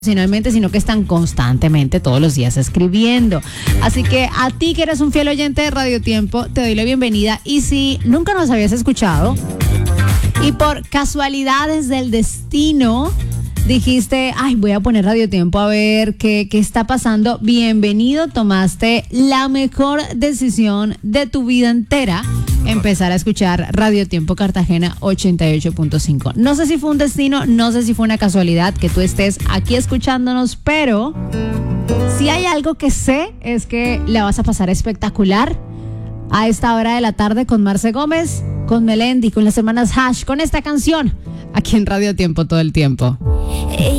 Finalmente, sino que están constantemente todos los días escribiendo. Así que a ti que eres un fiel oyente de Radio Tiempo, te doy la bienvenida. Y si nunca nos habías escuchado y por casualidades del destino dijiste, ay, voy a poner Radio Tiempo a ver qué está pasando, bienvenido, tomaste la mejor decisión de tu vida entera, empezar a escuchar Radio Tiempo Cartagena 88.5. No sé si fue un destino, no sé si fue una casualidad que tú estés aquí escuchándonos, pero si hay algo que sé es que la vas a pasar espectacular a esta hora de la tarde con Marce Gómez, con Melendi, con las hermanas Hash, con esta canción, aquí en Radio Tiempo todo el tiempo.